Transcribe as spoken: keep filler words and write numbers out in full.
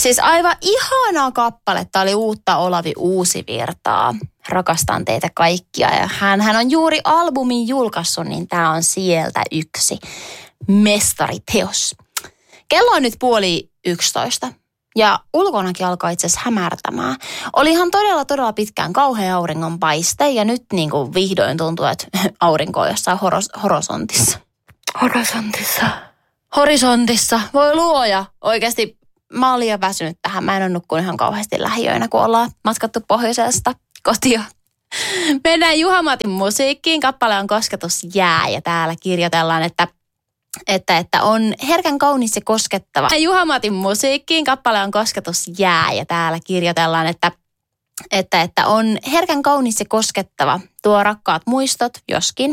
Siis aivan ihanaa kappale. Tämä oli uutta Olavi Uusivirtaa. Rakastan teitä kaikkia. Ja hän, hän on juuri albumin julkaissut, niin tämä on sieltä yksi mestariteos. Kello on nyt puoli yksitoista. Ja ulkonakin alkaa itse asiassa hämärtämään. Oli ihan todella, todella pitkään kauhea auringonpaiste ja nyt niin kuin vihdoin tuntuu, että aurinko on jossain horos, horisontissa. Horisontissa. Horisontissa. Voi luoja. Oikeasti mä olin jo väsynyt tähän. Mä en ole nukkunut ihan kauheasti lähiöinä, kun ollaan matkattu pohjoisesta kotia. Mennään Juha-Matin musiikkiin. Kappale on Kosketus jää ja täällä kirjoitellaan, että Että, että on herkän kaunis ja koskettava. Juha-Matin musiikkiin kappale on Kosketus jää ja täällä kirjoitellaan, että, että, että on herkän kaunis ja koskettava. Tuo rakkaat muistot, joskin